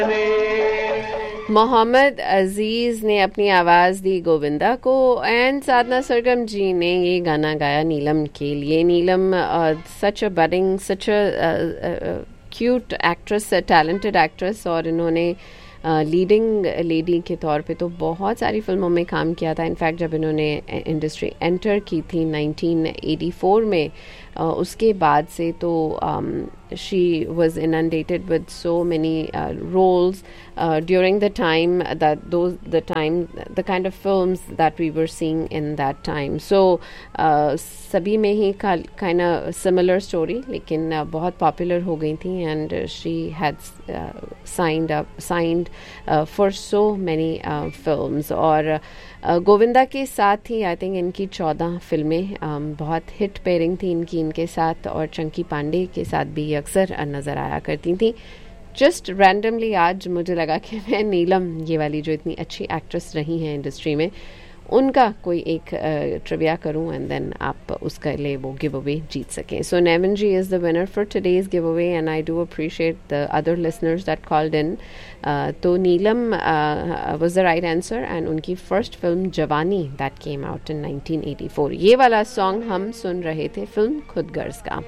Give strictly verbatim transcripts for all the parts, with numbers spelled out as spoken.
मोहम्मद अजीज़ ने अपनी आवाज़ दी गोविंदा को एंड साधना सरगम जी ने ये गाना गाया नीलम के लिए. नीलम सच अ budding such a cute actress, talented actress, और इन्होंने लीडिंग uh, लेडी के तौर पे तो बहुत सारी फिल्मों में काम किया था. इनफैक्ट जब इन्होंने इंडस्ट्री एंटर की थी नाइनटीन एटी फोर में, uh, उसके बाद से तो she was inundated with so many roles during the time that those the time the kind of films that we were seeing in that time. सो सभी में ही kind of similar story, लेकिन uh, बहुत popular हो गई थी and she had signed up signed for so many films. और uh, Govinda के साथ ही आई थिंक इनकी चौदह फिल्में um, बहुत हिट पेयरिंग थी इनकी इनके साथ, और चंकी पांडे के साथ भी अक्सर नज़र आया करती थी. जस्ट रैंडमली आज मुझे लगा कि मैं नीलम, ये वाली जो इतनी अच्छी एक्ट्रेस रही हैं इंडस्ट्री में, उनका कोई एक ट्रिविया करूं एंड देन आप उसका लिए वो गिव अवे जीत सकें. सो Neyman ji is the winner for today's give away and I do appreciate the other listeners that called in. तो नीलम was the right answer and उनकी फर्स्ट फिल्म जवानी that came out in nineteen eighty four. ये वाला song हम सुन रहे थे film खुद गर्ज का.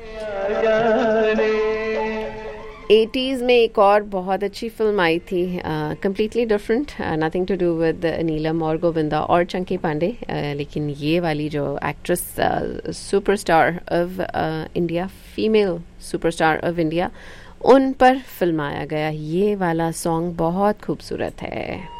एटीज़ में एक और बहुत अच्छी फिल्म आई थी, completely different, nothing to do with नीलम और गोविंदा और चंकी पांडे, uh, लेकिन ये वाली जो actress superstar of India, female superstar of India, उन पर फिल्माया गया ये वाला सॉन्ग बहुत खूबसूरत है.